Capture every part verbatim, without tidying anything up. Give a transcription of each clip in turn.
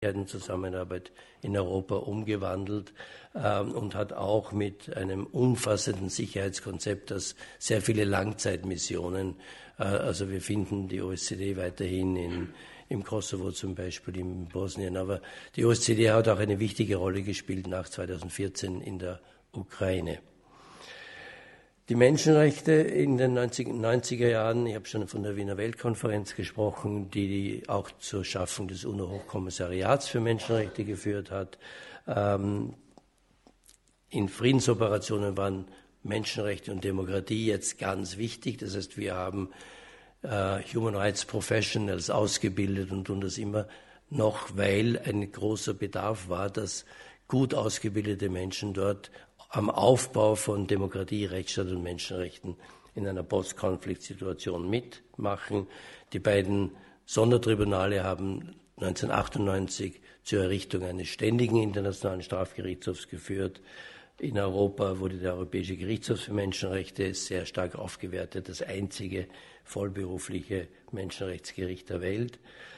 Zusammenarbeit in Europa umgewandelt ähm, und hat auch mit einem umfassenden Sicherheitskonzept, das sehr viele Langzeitmissionen, äh, also wir finden die O S Z E weiterhin in, im Kosovo zum Beispiel, in Bosnien, aber die O S Z E hat auch eine wichtige Rolle gespielt nach zweitausendvierzehn in der Ukraine. Die Menschenrechte in den neunziger Jahren, ich habe schon von der Wiener Weltkonferenz gesprochen, die auch zur Schaffung des UNO-Hochkommissariats für Menschenrechte geführt hat. Ähm, in Friedensoperationen waren Menschenrechte und Demokratie jetzt ganz wichtig. Das heißt, wir haben äh, Human Rights Professionals ausgebildet und tun das immer noch, weil ein großer Bedarf war, dass gut ausgebildete Menschen dort am Aufbau von Demokratie, Rechtsstaat und Menschenrechten in einer Post-Konflikt-Situation mitmachen. Die beiden Sondertribunale haben neunzehnhundertachtundneunzig zur Errichtung eines ständigen internationalen Strafgerichtshofs geführt. In Europa wurde der Europäische Gerichtshof für Menschenrechte sehr stark aufgewertet, das einzige vollberufliche Menschenrechtsgericht der Welt.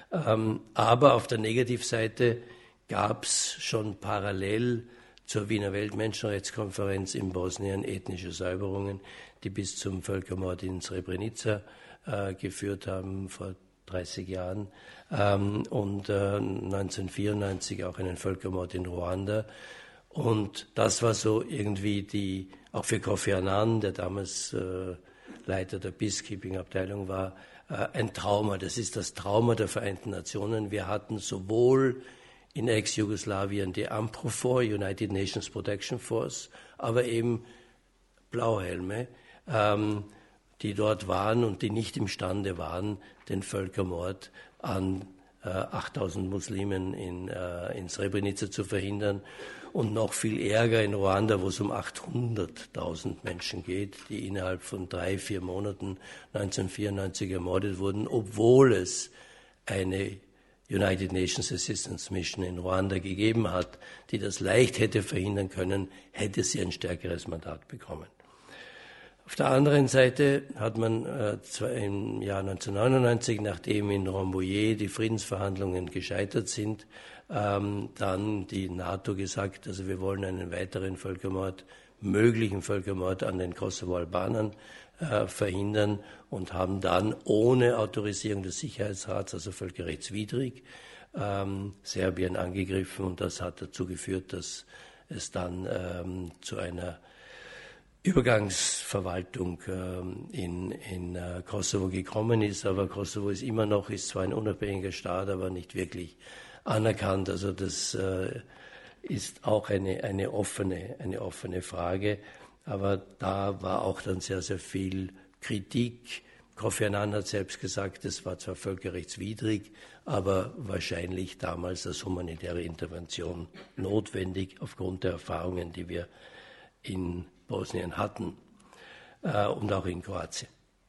Aber auf der Negativseite gab es schon parallel zur Wiener Weltmenschenrechtskonferenz in Bosnien ethnische Säuberungen, die bis zum Völkermord in Srebrenica äh, geführt haben vor dreißig Jahren ähm, und äh, neunzehnhundertvierundneunzig auch einen Völkermord in Ruanda. Und das war so irgendwie die, auch für Kofi Annan, der damals äh, Leiter der Peacekeeping-Abteilung war, äh, ein Trauma. Das ist das Trauma der Vereinten Nationen. Wir hatten sowohl in Ex-Jugoslawien die AMPROFOR, United Nations Protection Force, aber eben Blauhelme, ähm, die dort waren und die nicht imstande waren, den Völkermord an äh, achttausend Muslimen in, äh, in Srebrenica zu verhindern. Und noch viel ärger in Ruanda, wo es um achthunderttausend Menschen geht, die innerhalb von drei, vier Monaten neunzehnhundertvierundneunzig ermordet wurden, obwohl es eine United Nations Assistance Mission in Ruanda gegeben hat, die das leicht hätte verhindern können, hätte sie ein stärkeres Mandat bekommen. Auf der anderen Seite hat man äh, im Jahr neunzehnhundertneunundneunzig, nachdem in Rambouillet die Friedensverhandlungen gescheitert sind, ähm, dann die NATO gesagt, also wir wollen einen weiteren Völkermord, möglichen Völkermord an den Kosovo-Albanern äh, verhindern und haben dann ohne Autorisierung des Sicherheitsrats, also völkerrechtswidrig, ähm, Serbien angegriffen, und das hat dazu geführt, dass es dann ähm, zu einer Übergangsverwaltung ähm, in, in äh, Kosovo gekommen ist. Aber Kosovo ist immer noch, ist zwar ein unabhängiger Staat, aber nicht wirklich anerkannt. Also das äh, ist auch eine, eine, offene, eine offene Frage. Aber da war auch dann sehr, sehr viel Kritik. Kofi Annan hat selbst gesagt, es war zwar völkerrechtswidrig, aber wahrscheinlich damals als humanitäre Intervention notwendig aufgrund der Erfahrungen, die wir in Bosnien hatten äh, und auch in Kroatien.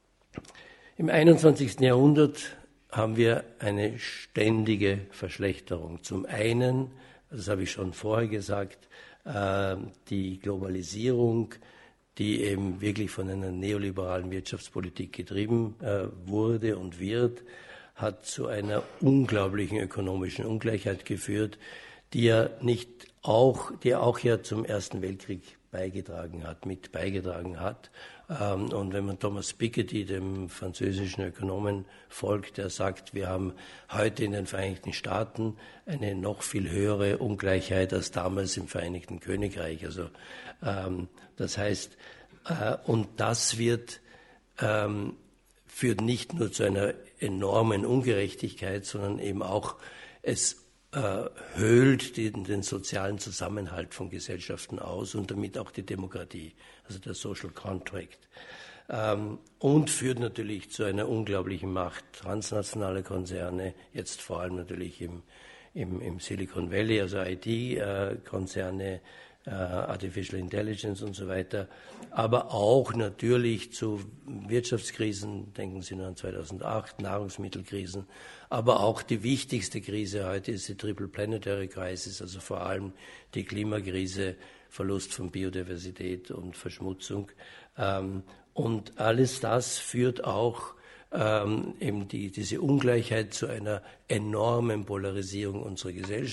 Im einundzwanzigsten Jahrhundert haben wir eine ständige Verschlechterung. Zum einen, das habe ich schon vorher gesagt, äh, die Globalisierung, die eben wirklich von einer neoliberalen Wirtschaftspolitik getrieben äh, wurde und wird, hat zu einer unglaublichen ökonomischen Ungleichheit geführt, die ja nicht auch, die auch ja zum Ersten Weltkrieg beigetragen hat, mit beigetragen hat. Ähm, und wenn man Thomas Piketty, dem französischen Ökonomen, folgt, der sagt, wir haben heute in den Vereinigten Staaten eine noch viel höhere Ungleichheit als damals im Vereinigten Königreich. Also ähm, das heißt, äh, und das wird ähm, führt nicht nur zu einer enormen Ungerechtigkeit, sondern eben auch es äh, höhlt den, den sozialen Zusammenhalt von Gesellschaften aus und damit auch die Demokratie, also der Social Contract. Ähm, und führt natürlich zu einer unglaublichen Macht transnationaler Konzerne, jetzt vor allem natürlich im, im, im Silicon Valley, also I T-Konzerne, äh, Artificial Intelligence und so weiter, aber auch natürlich zu Wirtschaftskrisen, denken Sie nur an zweitausendacht, Nahrungsmittelkrisen, aber auch die wichtigste Krise heute ist die Triple Planetary Crisis, also vor allem die Klimakrise, Verlust von Biodiversität und Verschmutzung. Ähm, und alles das führt auch ähm, eben die, diese Ungleichheit zu einer enormen Polarisierung unserer Gesellschaft.